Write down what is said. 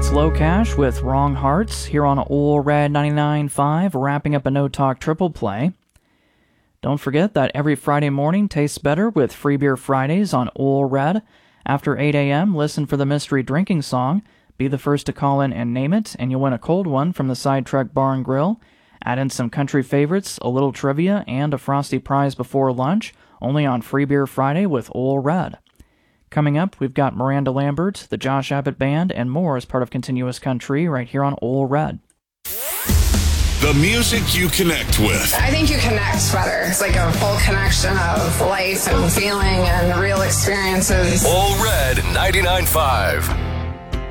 That's Low Cash with Wrong Hearts here on Ole Red 99.5, wrapping up a No Talk triple play. Don't forget that every Friday morning tastes better with Free Beer Fridays on Ole Red. After 8 a.m., listen for the mystery drinking song. Be the first to call in and name it, and you'll win a cold one from the Sidetrack Bar and Grill. Add in some country favorites, a little trivia, and a frosty prize before lunch, only on Free Beer Friday with Ole Red. Coming up, we've got Miranda Lambert, the Josh Abbott Band, and more as part of Continuous Country right here on Ole Red. The music you connect with. I think you connect better. It's like a full connection of life and feeling and real experiences. Ole Red 99.5.